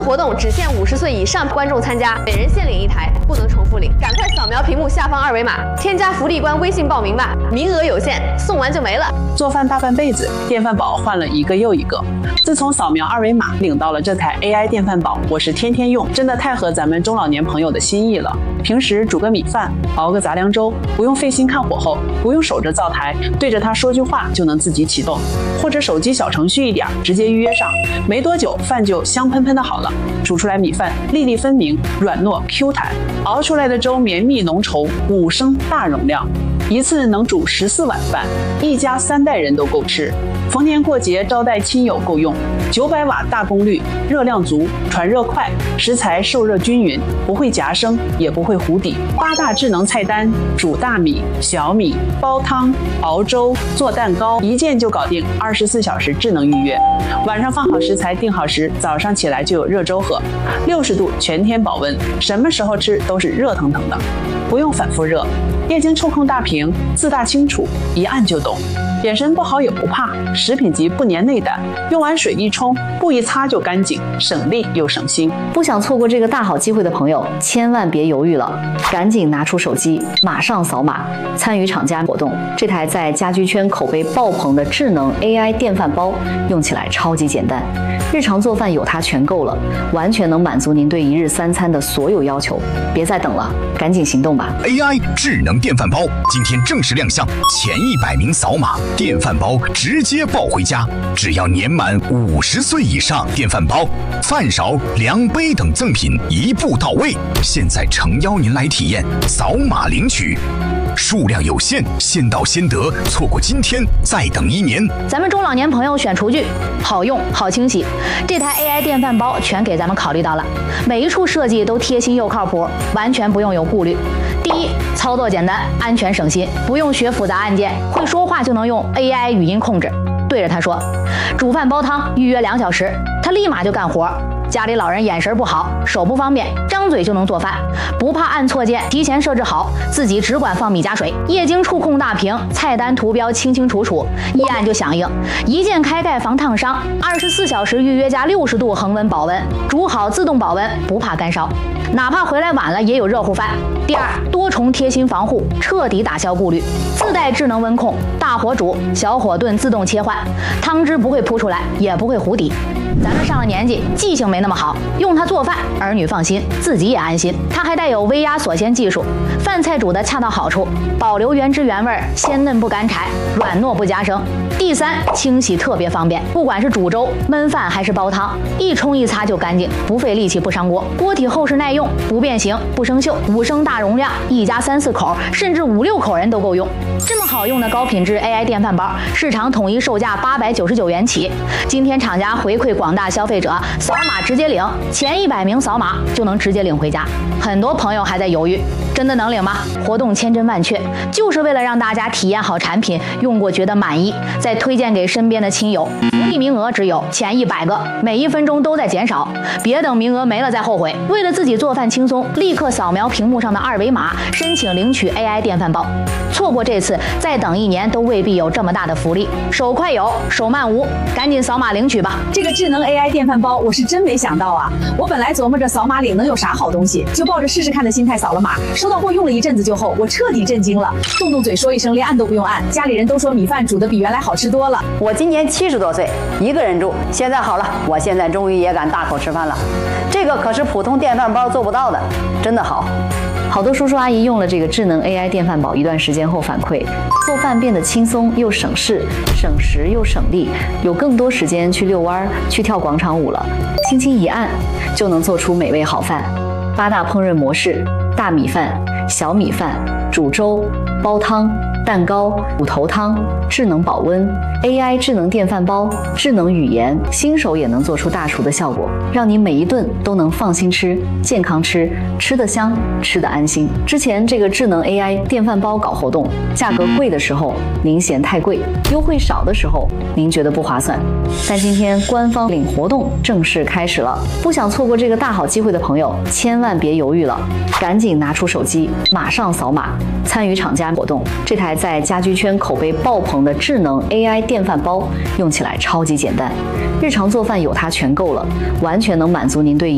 活动只限50岁以上观众参加，每人限领1台，不能重复领。赶快扫描屏幕下方2维码，添加福利官微信报名吧，名额有限，送完就没了。 做饭大半辈子，电饭煲换了一个又一个。自从扫描2维码领到了这台 AI 电饭煲，我是天天用，真的太合咱们中老年朋友的心意了。平时煮个米饭，熬个杂粮粥，不用费心看火候，不用守着灶台，对着它说句话就能自己启动，或者手机小程序一点，直接预约上，没多久饭就香喷喷的好了。煮出来米饭粒粒分明，软糯 Q 弹，熬出来的粥绵密浓稠，5升大容量，一次能煮14碗饭，一家3代人都够吃。逢年过节招待亲友够用。900瓦大功率，热量足，传热快，食材受热均匀，不会夹生，也不会糊底。8大智能菜单：煮大米、小米、煲汤、熬粥、做蛋糕，一键就搞定，24小时智能预约。晚上放好食材，定好时，早上起来就有热粥喝，60度全天保温，什么时候吃都是热腾腾的，不用反复热。液晶触控大屏，字大清楚，一按就懂。眼神不好也不怕，食品级不粘内胆，用完水一冲，布一擦就干净，省力又省心。 不想错过这个大好机会的朋友，千万别犹豫了，赶紧拿出手机，马上扫码参与厂家活动。这台在家居圈口碑爆棚的智能 AI 电饭煲，用起来超级简单，日常做饭有它全够了，完全能满足您对1日3餐的所有要求。别再等了，赶紧行动吧 ！AI 智能电饭煲今天正式亮相，前100名扫码，电饭煲直接抱回家。只要年满50岁以上，电饭煲、饭勺、量杯等赠品一步到位。现在诚邀您来体验，扫码领取。数量有限，先到先得，错过今天再等1年。 咱们中老年朋友选厨具，好用好清洗，这台 AI 电饭煲全给咱们考虑到了，每一处设计都贴心又靠谱，完全不用有顾虑。第一，操作简单，安全省心，不用学复杂按键，会说话就能用 AI 语音控制，对着它说，煮饭煲汤预约2小时，它立马就干活。家里老人眼神不好，手不方便，张嘴就能做饭，不怕按错键，提前设置好，自己只管放米加水。液晶触控大屏，菜单图标清清楚楚，一按就响应，一键开盖防烫伤，24小时预约加60度恒温保温，煮好自动保温，不怕干烧，哪怕回来晚了也有热乎饭。第二，多重贴心防护，彻底打消顾虑，自带智能温控，大火煮、小火炖自动切换，汤汁不会扑出来，也不会糊底。咱们上了年纪，记性没那么好，用它做饭，儿女放心，自己也安心。它还带有微压锁鲜技术，饭菜煮的恰到好处，保留原汁原味，鲜嫩不干柴，软糯不夹生。第三，清洗特别方便，不管是煮粥、焖饭还是煲汤，一冲一擦就干净，不费力气不伤锅。锅体厚实耐用，不变形不生锈，5升大容量，一家3、4口甚至5、6口人都够用。这么好用的高品质 AI 电饭煲，市场统一售价899元起。今天厂家回馈广大消费者，扫码直接领，前100名扫码就能直接领回家。很多朋友还在犹豫，真的能领吗？活动千真万确，就是为了让大家体验好产品，用过觉得满意，再推荐给身边的亲友。福利名额只有前100个，每1分钟都在减少，别等名额没了再后悔。为了自己做饭轻松，立刻扫描屏幕上的2维码，申请领取 AI 电饭煲。错过这次，再等1年都未必有这么大的福利。手快有，手慢无，赶紧扫码领取吧。 这个智能 AI 电饭煲，我是真没想到啊！我本来琢磨着扫码领能有啥好东西，就抱着试试看的心态扫了码。收到货用了一阵子就后，我彻底震惊了，动嘴说一声，连按都不用按。家里人都说米饭煮的比原来好吃多了。 我今年70多岁，一个人住，现在好了，我现在终于也敢大口吃饭了。这个可是普通电饭煲做不到的，真的好。 好多叔叔阿姨用了这个智能 AI 电饭煲一段时间后反馈，做饭变得轻松又省事，省时又省力，有更多时间去遛弯、去跳广场舞了。轻轻一按，就能做出美味好饭。8大烹饪模式：大米饭、小米饭、煮粥、煲汤、蛋糕、骨头汤、智能保温、AI 智能电饭煲、智能语言，新手也能做出大厨的效果，让你每一顿都能放心吃、健康吃，吃得香，吃得安心。之前这个智能 AI 电饭煲搞活动，价格贵的时候您嫌太贵，优惠少的时候您觉得不划算，但今天官方领活动正式开始了，不想错过这个大好机会的朋友，千万别犹豫了，赶紧拿出手机，马上扫码参与厂家活动。这台在家居圈口碑爆棚的智能 AI 电饭煲，用起来超级简单，日常做饭有它全够了，完全能满足您对